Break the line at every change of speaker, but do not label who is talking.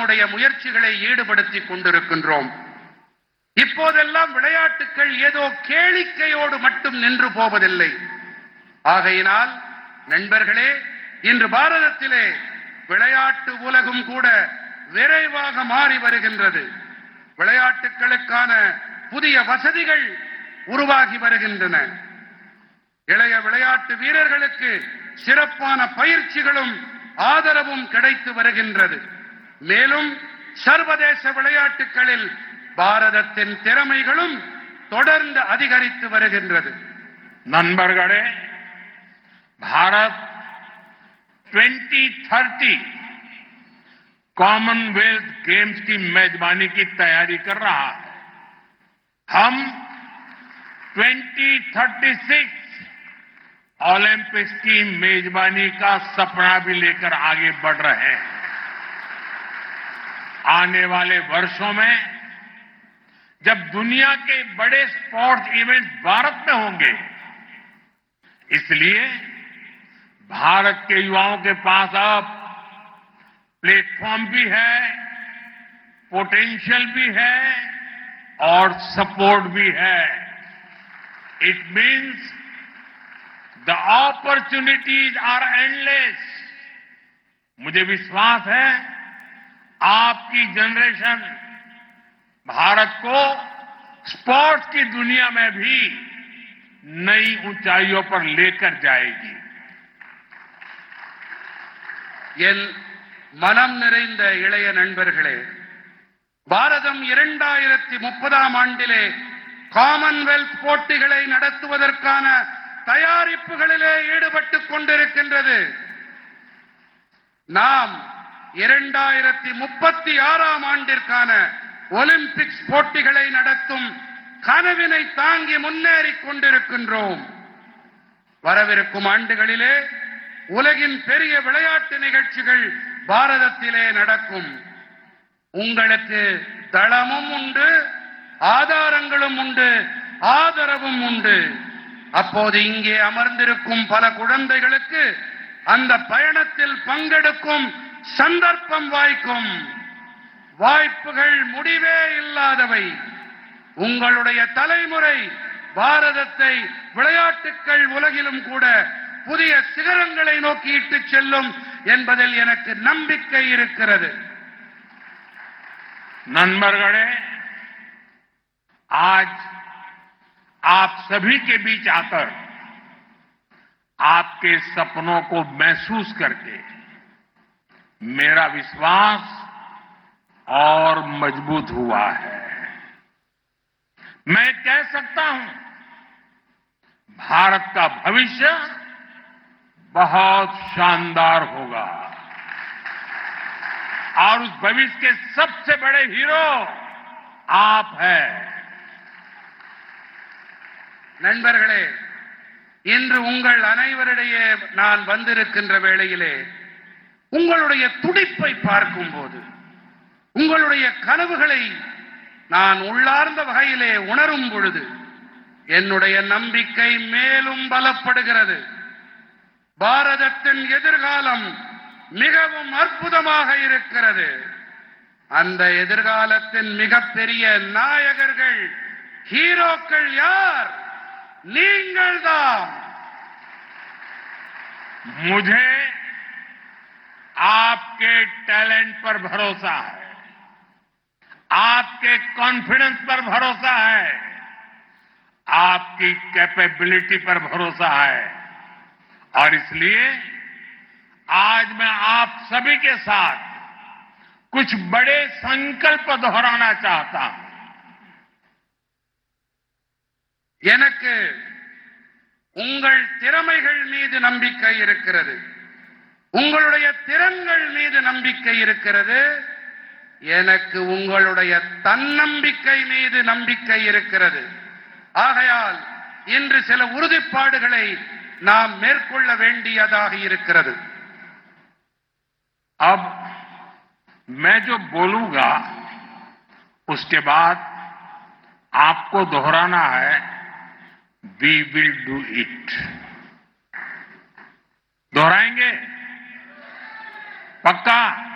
நம்முடைய முயற்சிகளை ஈடுபடுத்திக் கொண்டிருக்கின்றோம். இப்போதெல்லாம் விளையாட்டுக்கள் ஏதோ கேளிக்கையோடு மட்டும் நின்று போவதில்லை. ஆகையினால் நண்பர்களே, இன்று பாரதத்திலே விளையாட்டு உலகம் கூட விரைவாக மாறி வருகின்றது. விளையாட்டுகளுக்கான புதிய வசதிகள் உருவாகி வருகின்றன. இளைய விளையாட்டு வீரர்களுக்கு சிறப்பான பயிற்சிகளும் ஆதரவும் கிடைத்து வருகின்றது. மேலும் சர்வதேச விளையாட்டுகளில் பாரதத்தின் திறமைகளும் தொடர்ந்து அதிகரித்து வருகின்றது.
நண்பர்களே, भारत 2030 कॉमनवेल्थ गेम्स की मेजबानी की तैयारी कर रहा है. हम 2036 ओलंपिक्स की मेजबानी का सपना भी लेकर आगे बढ़ रहे हैं. आने वाले वर्षों में जब दुनिया के बड़े स्पोर्ट्स इवेंट भारत में होंगे, इसलिए भारत के युवाओं के पास अब प्लेटफॉर्म भी है, पोटेंशियल भी है और सपोर्ट भी है. It means the opportunities are endless. मुझे विश्वास है आपकी जनरेशन भारत को स्पोर्ट्स की दुनिया में भी नई ऊंचाइयों पर लेकर जाएगी.
என் மனம் நிறைந்த இளைய நண்பர்களே, பாரதம் 2030 ஆண்டிலே காமன்வெல்த் போட்டிகளை நடத்துவதற்கான தயாரிப்புகளிலே ஈடுபட்டுக் கொண்டிருக்கின்றது. நாம் 2036 ஆண்டிற்கான ஒலிம்பிக்ஸ் போட்டிகளை நடத்தும் கனவினை தாங்கி முன்னேறிக் கொண்டிருக்கின்றோம். வரவிருக்கும் ஆண்டுகளிலே உலகின் பெரிய விளையாட்டு நிகழ்ச்சிகள் பாரதத்திலே நடக்கும். உங்களுக்கு தளமும் உண்டு, ஆதாரங்களும் உண்டு, ஆதரவும் உண்டு. அப்போது இங்கே அமர்ந்திருக்கும் பல குழந்தைகளுக்கு அந்த பயணத்தில் பங்கெடுக்கும் சந்தர்ப்பம் வாய்க்கும். வாய்ப்புகள் முடிவே இல்லாதவை. உங்களுடைய தலைமுறை பாரதத்தை விளையாட்டுக்கள் உலகிலும் கூட புதிய சிகரங்களை நோக்கி இட்டுச் செல்லும் என்பதில் எனக்கு நம்பிக்கை இருக்கிறது.
नन्बरगढ़े, आज आप सभी के बीच आकर आपके सपनों को महसूस करके मेरा विश्वास और मजबूत हुआ है. मैं कह सकता हूं, भारत का भविष्य बहुत शानदार होगा और उस भविष्य के सबसे बड़े हीरो आप हैं.
நண்பர்களே, இன்று உங்கள் அனைவரிடையே நான் வந்திருக்கின்ற வேளையிலே உங்களுடைய துடிப்பை பார்க்கும்போது, உங்களுடைய கனவுகளை நான் உள்ளார்ந்த வகையிலே உணரும் பொழுது என்னுடைய நம்பிக்கை மேலும் பலப்படுகிறது. பாரதத்தின் எதிர்காலம் மிகவும் அற்புதமாக இருக்கிறது. அந்த எதிர்காலத்தின் மிகப்பெரிய நாயகர்கள், ஹீரோக்கள் யார்? நீங்கள்தான்.
मुझे आपके टैलेंट पर भरोसा है, आपके कॉन्फिडेंस पर भरोसा है, आपकी कैपेबिलिटी पर भरोसा है और इसलिए आज मैं आप सभी के साथ कुछ बड़े संकल्प दोहराना चाहता हूं.
எனக்கு உங்கள் திறமைகள் மீது நம்பிக்கை இருக்கிறது. உங்களுடைய திறன்கள் மீது நம்பிக்கை இருக்கிறது. எனக்கு உங்களுடைய தன்னம்பிக்கை மீது நம்பிக்கை இருக்கிறது. ஆகையால் இன்று சில உறுதிப்பாடுகளை நாம் மேற்கொள்ள வேண்டியதாக இருக்கிறது.
अब मैं जो बोलूंगा उसके बाद आपको दोहराना है, वी विल डू इट. दोहराएंगे? पक्का?